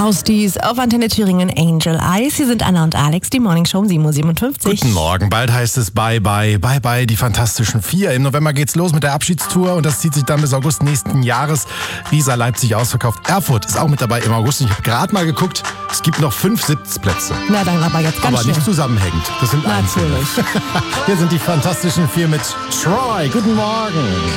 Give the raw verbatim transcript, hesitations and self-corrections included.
Frosties auf Antenne Thüringen, Angel Eyes. Hier sind Anna und Alex, die Morning Show um sieben Uhr siebenundfünfzig. Guten Morgen, bald heißt es Bye Bye, Bye Bye, die Fantastischen Vier. Im November geht's los mit der Abschiedstour und das zieht sich dann bis August nächsten Jahres. Riesa Leipzig ausverkauft. Erfurt ist auch mit dabei im August. Ich habe gerade mal geguckt, es gibt noch fünf Sitzplätze. Na dann aber jetzt ganz Aber schnell. nicht zusammenhängend. Das sind einzelne. Natürlich. Hier sind die Fantastischen Vier mit Troy. Guten Morgen.